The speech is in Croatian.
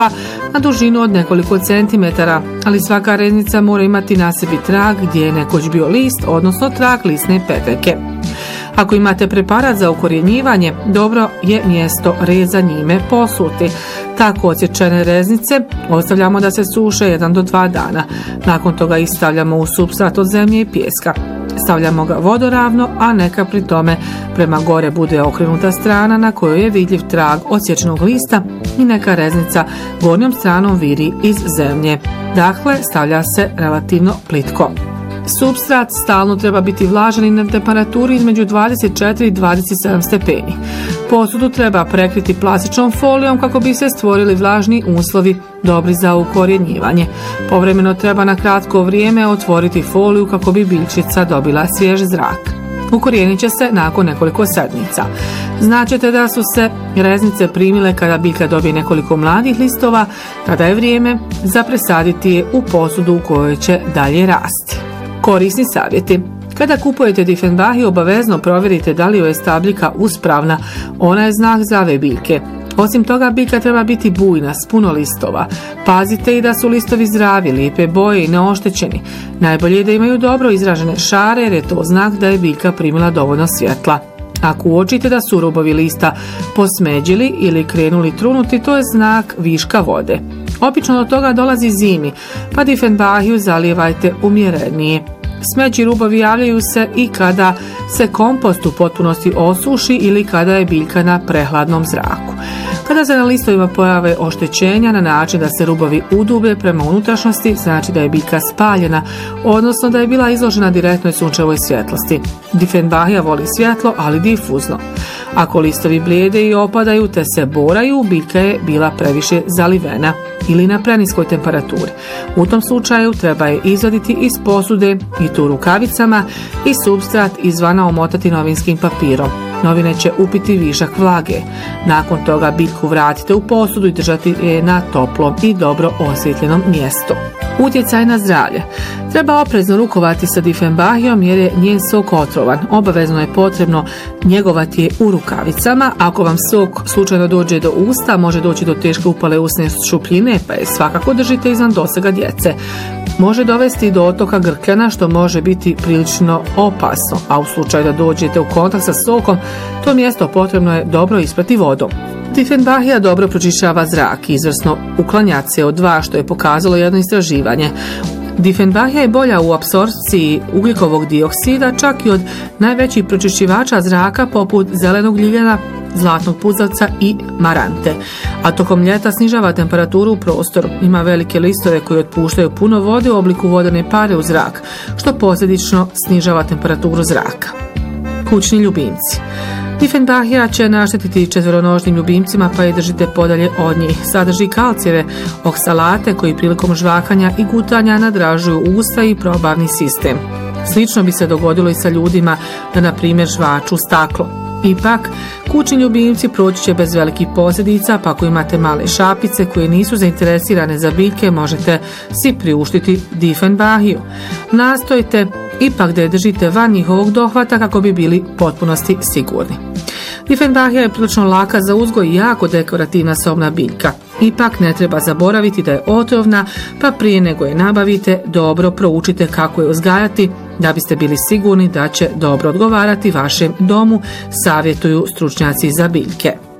na dužinu od nekoliko centimetara, ali svaka reznica mora imati na sebi trag gdje je nekoć bio list, odnosno trag lisne peteljke. Ako imate preparat za ukorjenjivanje, dobro je mjesto reza njime posuti. Tako odsječene reznice ostavljamo da se suše 1 do 2 dana. Nakon toga ih stavljamo u supstrat od zemlje i pijeska. Stavljamo ga vodoravno, a neka pri tome prema gore bude okrenuta strana na kojoj je vidljiv trag odsječenog lista i neka reznica gornjom stranom viri iz zemlje. Dakle, stavlja se relativno plitko. Supstrat stalno treba biti vlažan i na temperaturi između 24 i 27 stepeni. Posudu treba prekriti plastičnom folijom kako bi se stvorili vlažni uslovi dobri za ukorjenjivanje. Povremeno treba na kratko vrijeme otvoriti foliju kako bi biljčica dobila svjež zrak. Ukorijenit će se nakon nekoliko sedmica. Značite da su se reznice primile kada biljka dobije nekoliko mladih listova, tada je vrijeme za presaditi je u posudu u kojoj će dalje rasti. Korisni savjeti. Kada kupujete Diefenbachiju, obavezno provjerite da li joj je stabljika uspravna. Ona je znak zdrave biljke. Osim toga, biljka treba biti bujna, s puno listova. Pazite i da su listovi zdravi, lijepe boje i neoštećeni. Najbolje je da imaju dobro izražene šare jer je to znak da je biljka primila dovoljno svjetla. Ako uočite da su rubovi lista posmeđili ili krenuli trunuti, to je znak viška vode. Obično do toga dolazi zimi, pa Diefenbachiju zalijevajte umjerenije. Smeđi rubovi javljaju se i kada se kompost u potpunosti osuši ili kada je biljka na prehladnom zraku. Kada se na listovima pojave oštećenja na način da se rubovi udublje prema unutrašnjosti, znači da je biljka spaljena, odnosno da je bila izložena direktnoj sunčevoj svjetlosti. Diefenbachija voli svjetlo, ali difuzno. Ako listovi blijede i opadaju te se boraju, biljka je bila previše zalivena ili na preniskoj temperaturi. U tom slučaju treba je izvaditi iz posude i to rukavicama i supstrat izvana omotati novinskim papirom. Novine će upiti višak vlage. Nakon toga biljku vratite u posudu i držati je na toplom i dobro osvjetljenom mjestu. Utjecaj na zdravlje. Treba oprezno rukovati sa Diefenbachijom jer je njen sok otrovan. Obavezno je potrebno njegovati je u rukavicama. Ako vam sok slučajno dođe do usta, može doći do teške upale usne šupljine, pa je svakako držite izvan dosega djece. Može dovesti do otoka grkljana, što može biti prilično opasno, a u slučaju da dođete u kontakt sa sokom, to mjesto potrebno je dobro isprati vodom. Diefenbachija dobro pročišćava zrak, izvrsno uklanja CO2, što je pokazalo jedno istraživanje. Diefenbachija je bolja u apsorpciji ugljikovog dioksida, čak i od najvećih pročišćivača zraka poput zelenog ljiljana, zlatnog puzavca i marante. A tokom ljeta snižava temperaturu u prostoru. Ima velike listove koji otpuštaju puno vode u obliku vodene pare u zrak, što posljedično snižava temperaturu zraka. Kućni ljubimci. Diefenbachija će naštetiti četveronožnim ljubimcima, pa je držite podalje od njih. Sadrži kalcijeve oksalate koji prilikom žvakanja i gutanja nadražuju usta i probavni sistem. Slično bi se dogodilo i sa ljudima da, na primjer, žvaču staklo. Ipak, kućni ljubimci proći će bez velikih posljedica, pa ako imate male šapice koje nisu zainteresirane za biljke, možete si priuštiti Diefenbachiju. Nastojte ipak da je držite van njihovog dohvata kako bi bili potpunosti sigurni. Diefenbachija je prilično laka za uzgoj i jako dekorativna sobna biljka. Ipak ne treba zaboraviti da je otrovna, pa prije nego je nabavite, dobro proučite kako je uzgajati da biste bili sigurni da će dobro odgovarati vašem domu, savjetuju stručnjaci za biljke.